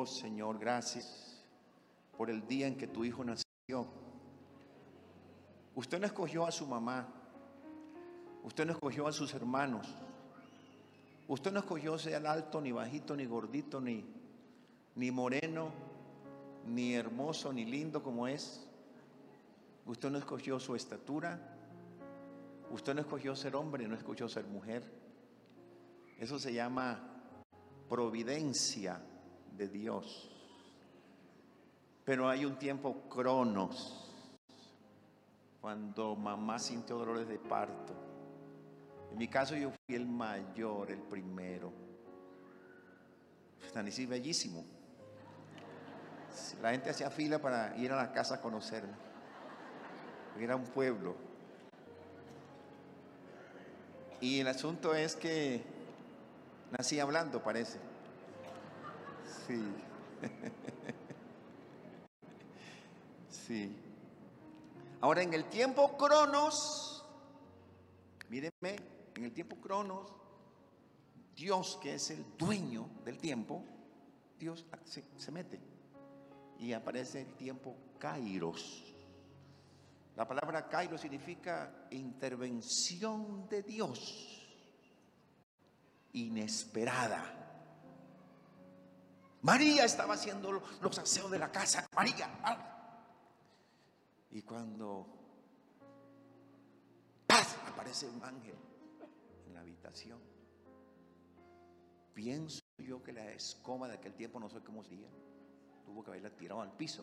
Señor, gracias por el día en que tu hijo nació. Usted no escogió a su mamá, usted no escogió a sus hermanos, usted no escogió ser alto, ni bajito, ni gordito, ni moreno, ni hermoso, ni lindo como es. Usted no escogió su estatura, usted no escogió ser hombre, no escogió ser mujer. Eso se llama providencia de Dios. Pero hay un tiempo cronos, cuando mamá sintió dolores de parto. En mi caso yo fui el mayor, el primero. Nací bellísimo. La gente hacía fila para ir a la casa a conocerme, porque era un pueblo. Y el asunto es que nací hablando, parece. Sí. Sí. Ahora, en el tiempo cronos, mírenme, en el tiempo cronos, Dios, que es el dueño del tiempo, Dios se mete y aparece el tiempo kairos. La palabra kairos significa intervención de Dios inesperada. María estaba haciendo los aseos de la casa. María. Y cuando ¡paz!, aparece un ángel en la habitación. Pienso yo que la escoba de aquel tiempo, no sé cómo se llama, tuvo que haberla tirado al piso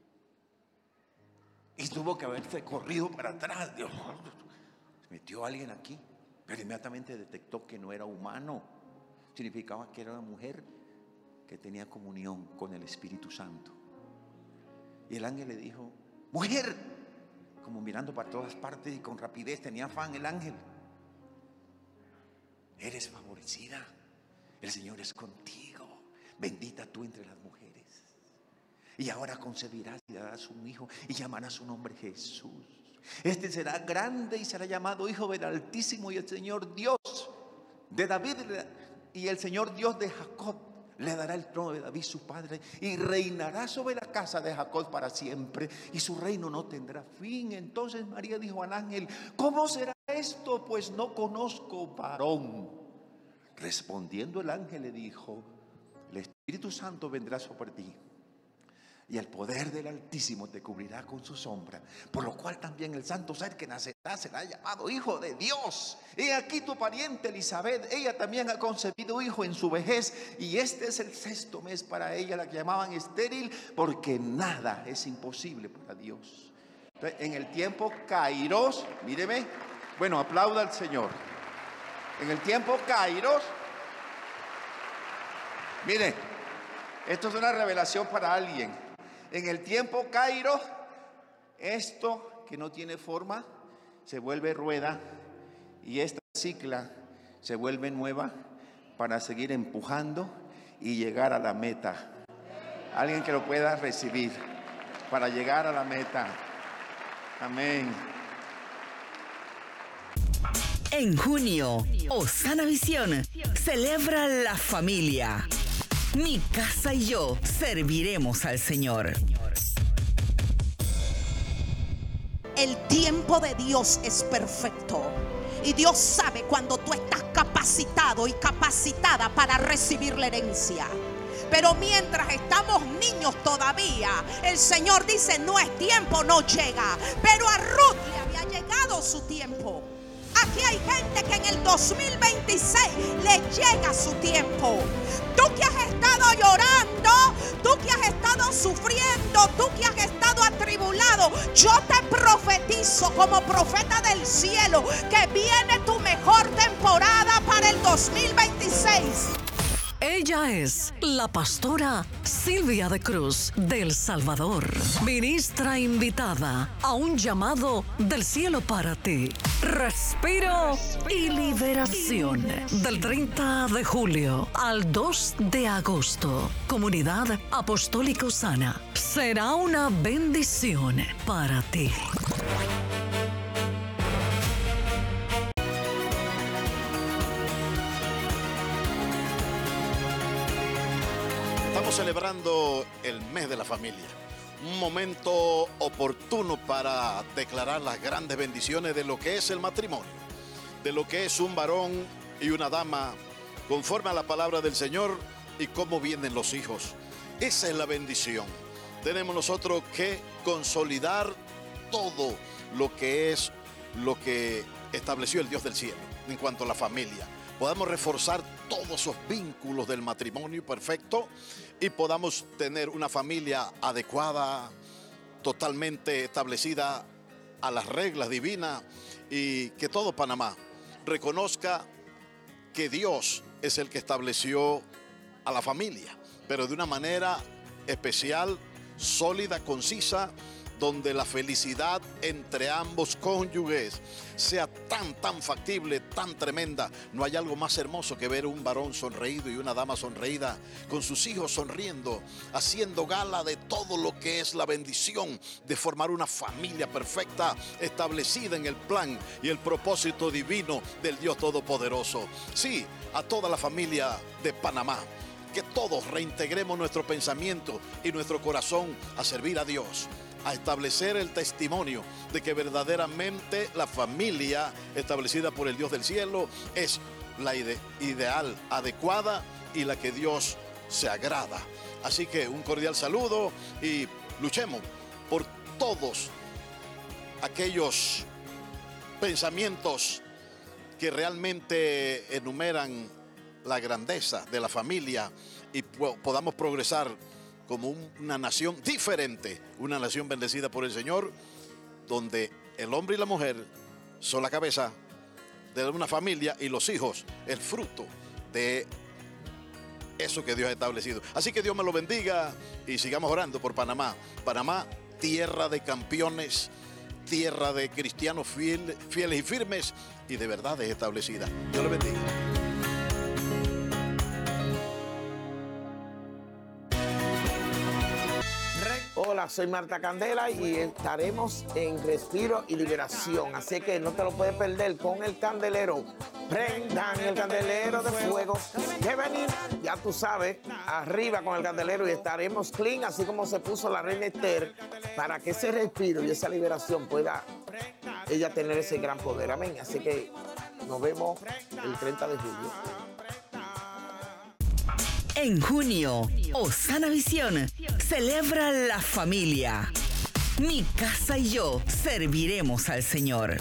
y tuvo que haberse corrido para atrás. Dios, metió a alguien aquí, pero inmediatamente detectó que no era humano. Significaba que era una mujer que tenía comunión con el Espíritu Santo. Y el ángel le dijo: mujer, como mirando para todas partes y con rapidez, tenía afán el ángel, eres favorecida, el Señor es contigo, bendita tú entre las mujeres, y ahora concebirás y darás un hijo y llamarás su nombre Jesús. Este será grande y será llamado Hijo del Altísimo, y el Señor Dios de David y el Señor Dios de Jacob le dará el trono de David su padre, y reinará sobre la casa de Jacob para siempre, y su reino no tendrá fin. Entonces María dijo al ángel: ¿cómo será esto? Pues no conozco varón. Respondiendo el ángel le dijo: el Espíritu Santo vendrá sobre ti, y el poder del Altísimo te cubrirá con su sombra, por lo cual también el santo ser que nacerá será llamado Hijo de Dios. He aquí tu pariente Elizabeth, ella también ha concebido hijo en su vejez, y este es el 6º mes para ella, la que llamaban estéril, porque nada es imposible para Dios. Entonces, en el tiempo kairos, míreme, bueno, aplauda al Señor. En el tiempo kairos, mire, esto es una revelación para alguien. En el tiempo kairos, esto que no tiene forma se vuelve rueda, y esta cicla se vuelve nueva para seguir empujando y llegar a la meta. Alguien que lo pueda recibir para llegar a la meta. Amén. En junio, Osana Visión celebra la familia. Mi casa y yo serviremos al Señor. El tiempo de Dios es perfecto, y Dios sabe cuando tú estás capacitado y capacitada para recibir la herencia. Pero mientras estamos niños todavía, el Señor dice: no es tiempo, no llega. Pero a Ruth le había llegado su tiempo. Aquí hay gente que en el 2026 le llega su tiempo. Tú que has estado llorando, tú que has estado sufriendo, tú que has estado atribulado, yo te profetizo como profeta del cielo que viene tu mejor temporada para el 2026. Ella es la pastora Silvia de Cruz del Salvador, ministra invitada a un llamado del cielo para ti. Respiro y liberación, del 30 de julio al 2 de agosto. Comunidad Apostólica Osana, será una bendición para ti. Estamos Estamos celebrando el mes de la familia. Un momento oportuno para declarar las grandes bendiciones de lo que es el matrimonio, de lo que es un varón y una dama, conforme a la palabra del Señor y cómo vienen los hijos. Esa es la bendición. Tenemos nosotros que consolidar todo lo que es lo que estableció el Dios del cielo en cuanto a la familia. Podamos reforzar todos esos vínculos del matrimonio perfecto y podamos tener una familia adecuada, totalmente establecida a las reglas divinas, y que todo Panamá reconozca que Dios es el que estableció a la familia, pero de una manera especial, sólida, concisa, donde la felicidad entre ambos cónyuges sea tan factible, tan tremenda. No hay algo más hermoso que ver un varón sonreído y una dama sonreída, con sus hijos sonriendo, haciendo gala de todo lo que es la bendición de formar una familia perfecta, establecida en el plan y el propósito divino del Dios Todopoderoso. Sí, a toda la familia de Panamá, que todos reintegremos nuestro pensamiento y nuestro corazón a servir a Dios, a establecer el testimonio de que verdaderamente la familia establecida por el Dios del cielo es la ideal, adecuada y la que Dios se agrada. Así que un cordial saludo y luchemos por todos aquellos pensamientos que realmente enumeran la grandeza de la familia y podamos progresar como una nación diferente, una nación bendecida por el Señor, donde el hombre y la mujer son la cabeza de una familia y los hijos el fruto de eso que Dios ha establecido. Así que Dios me lo bendiga y sigamos orando por Panamá. Panamá, tierra de campeones, tierra de cristianos fieles y firmes y de verdades establecidas. Dios le bendiga. Hola, soy Marta Candela y estaremos en Respiro y Liberación, así que no te lo puedes perder con el candelero. Prendan el candelero de fuego, que venir, ya tú sabes, arriba con el candelero y estaremos clean, así como se puso la reina Esther, para que ese respiro y esa liberación pueda ella tener ese gran poder. Amén. Así que nos vemos el 30 de julio. En junio, Osana Visión celebra la familia. Mi casa y yo serviremos al Señor.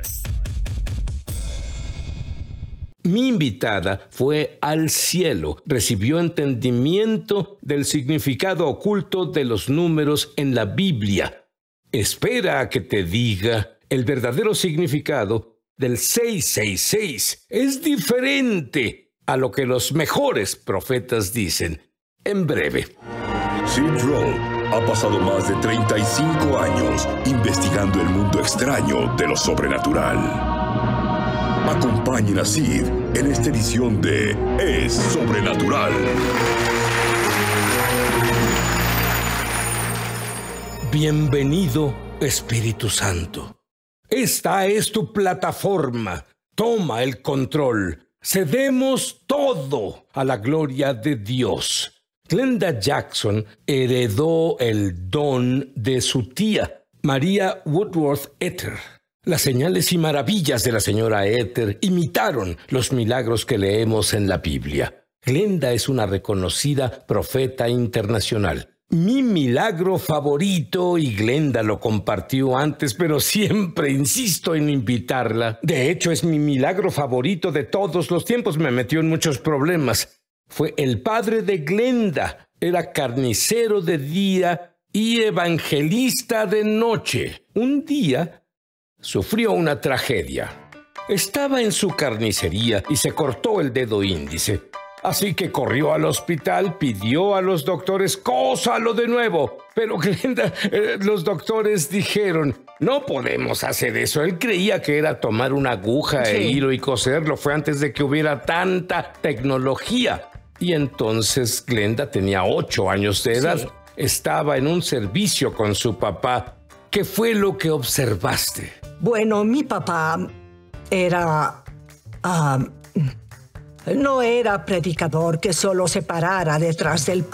Mi invitada fue al cielo, recibió entendimiento del significado oculto de los números en la Biblia. Espera a que te diga el verdadero significado del 666. Es diferente a lo que los mejores profetas dicen. En breve. Sid Rowe ha pasado más de 35 años investigando el mundo extraño de lo sobrenatural. Acompañen a Sid en esta edición de Es Sobrenatural. Bienvenido, Espíritu Santo. Esta es tu plataforma. Toma el control. Cedemos todo a la gloria de Dios. Glenda Jackson heredó el don de su tía, María Woodworth Etter. Las señales y maravillas de la señora Etter imitaron los milagros que leemos en la Biblia. Glenda es una reconocida profeta internacional. Mi milagro favorito, y Glenda lo compartió antes, pero siempre insisto en invitarla. De hecho, es mi milagro favorito de todos los tiempos. Me metió en muchos problemas. Fue el padre de Glenda. Era carnicero de día y evangelista de noche. Un día sufrió una tragedia. Estaba en su carnicería y se cortó el dedo índice. Así que corrió al hospital, pidió a los doctores, cósalo de nuevo. Pero Glenda, los doctores dijeron, no podemos hacer eso. Él creía que era tomar una aguja e hilo y coserlo. Fue antes de que hubiera tanta tecnología. Y entonces Glenda tenía 8 años de edad. Sí. Estaba en un servicio con su papá. ¿Qué fue lo que observaste? Bueno, mi papá era... no era predicador que solo se parara detrás del